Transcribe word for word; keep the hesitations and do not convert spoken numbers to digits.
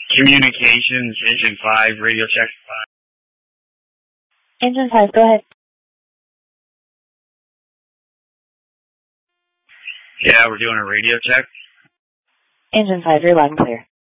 Communications, Engine five, radio check. Engine five, go ahead. Yeah, we're doing a radio check. Engine five, you're loud and clear.